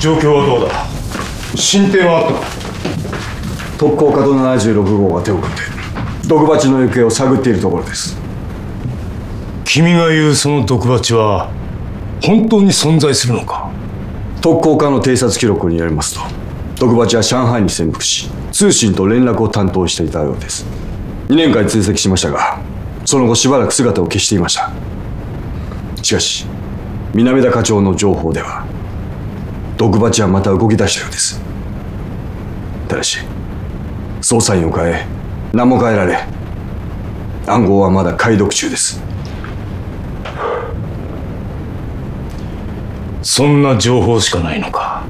状況はどうだ。進展はあったか。 特攻課と76号が手を組んで毒蜂の行方を探っているところです。 君が言うその毒蜂は本当に存在するのか。 特攻課の偵察記録によりますと、毒蜂は上海に潜伏し通信と連絡を担当していたようです。2年間追跡しましたが、その後しばらく姿を消していました。しかし南田課長の情報では毒蜂はまた動き出したようです。ただし捜査員を変え名も変えられ、暗号はまだ解読中です。 そんな情報しかないのか。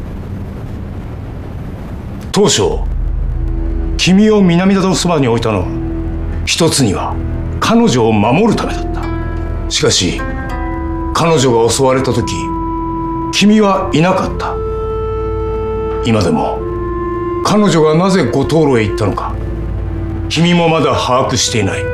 当初君を南田のそばに置いたのは一つには彼女を守るためだった。しかし彼女が襲われた時君はいなかった。今でも彼女がなぜ五島路へ行ったのか君もまだ把握していない。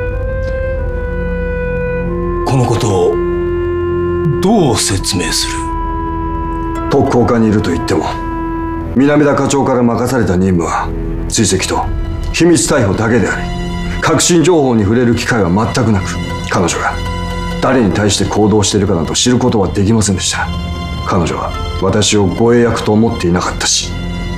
このことをどう説明する。 特攻課にいると言っても南田課長から任された任務は追跡と秘密逮捕だけであり、確信情報に触れる機会は全くなく、彼女が誰に対して行動しているかなど知ることはできませんでした。彼女は私を護衛役と思っていなかったし。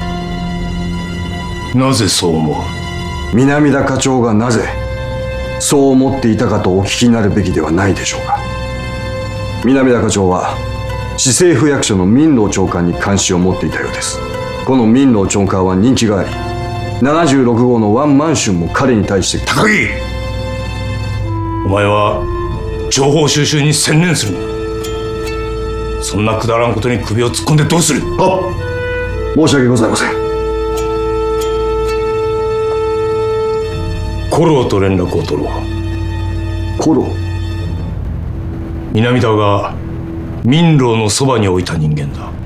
なぜそう思う。 南田課長がなぜそう思っていたかとお聞きになるべきではないでしょうか。南田課長は市政府役所の民労長官に関心を持っていたようです。この民労長官は人気があり、76号のワンマンションも彼に対して。 高木、お前は情報収集に専念するんだ。そんなくだらんことに首を突っ込んでどうする。 申し訳ございません。 コローと連絡を取ろう。 コロー。 南田が民労のそばに置いた人間だ。